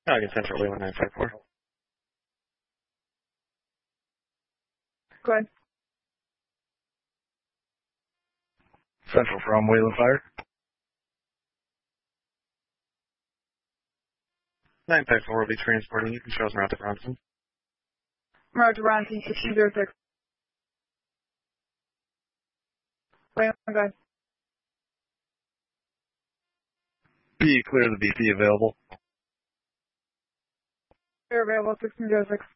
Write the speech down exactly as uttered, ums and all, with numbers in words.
I can Central Wayland nine five four. Go ahead. Central from Wayland Fire. nine five four will be transporting. You can show us around to Bronson. Roger, Bronson, sixteen zero six. Wayland, go ahead. B, clear the B P available. You're available, sixteen zero six.